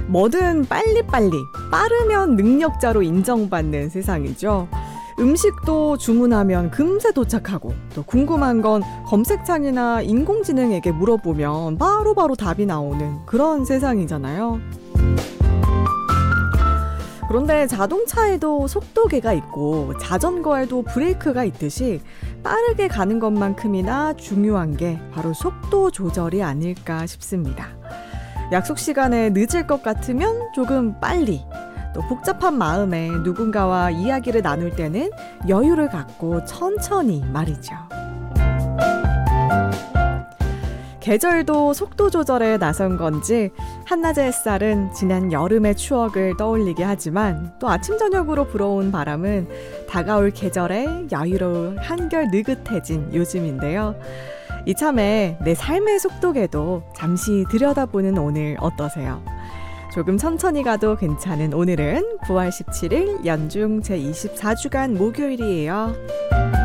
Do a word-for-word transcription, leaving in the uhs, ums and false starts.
뭐든 빨리빨리, 빠르면 능력자로 인정받는 세상이죠. 음식도 주문하면 금세 도착하고, 또 궁금한 건 검색창이나 인공지능에게 물어보면 바로바로 바로 답이 나오는 그런 세상이잖아요. 그런데 자동차에도 속도계가 있고 자전거에도 브레이크가 있듯이 빠르게 가는 것만큼이나 중요한 게 바로 속도 조절이 아닐까 싶습니다. 약속 시간에 늦을 것 같으면 조금 빨리, 또 복잡한 마음에 누군가와 이야기를 나눌 때는 여유를 갖고 천천히 말이죠. 계절도 속도 조절에 나선 건지 한낮의 햇살은 지난 여름의 추억을 떠올리게 하지만 또 아침 저녁으로 불어온 바람은 다가올 계절에 여유로울 한결 느긋해진 요즘인데요. 이참에 내 삶의 속도계도 잠시 들여다보는 오늘 어떠세요? 조금 천천히 가도 괜찮은 오늘은 구월 십칠일 연중 제이십사 주간 목요일이에요.